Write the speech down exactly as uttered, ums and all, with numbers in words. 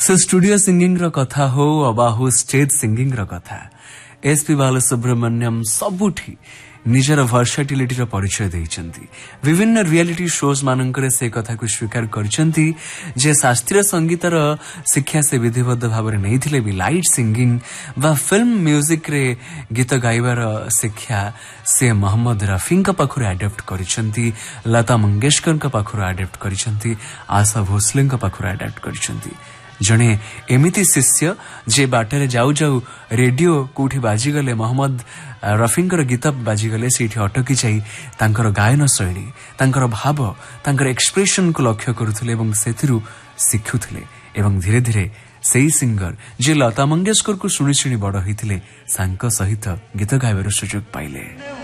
से studio singing रो कथा हो अबा हो स्टेज सिंगिंग रो कथा एसपी बालसुब्रमण्यम सबुठी निजर वर्साटिलिटी रो परिचय देइचंती। विभिन्न रियलिटी शोज मानंकरे से कथा को स्वीकार करचंती जे शास्त्रीय संगीत रो शिक्षा से विधिबद्ध भाव रे नहीं थिले भी लाइट सिंगिंग वा फिल्म म्यूजिक रे गीत गाइबार शिक्षा से मोहम्मद रफी का पाखुर एडप्ट करचंती, लता मंगेशकर का पाखुर एडप्ट करचंती, आशा भोसले का पाखुर एडप्ट करचंती। जणे एमिति शिष्य जे बाटरे जाऊ जाऊ रेडियो कोठी बाजीगले मोहम्मद रफींकर गीत बाजीगले सेठी अटकी जाई तांकर गायन शैली तांकर भाव तांकर एक्सप्रेशन को लक्ष्य करुथिले एवं सेथिरु शिखुथिले एवं धीरे धीरे सेई सिंगर जे लता मंगेशकर को सुनी सुनी बड़ होइथिले सांक सहित गीत गाइबार सुযোগ पाइले।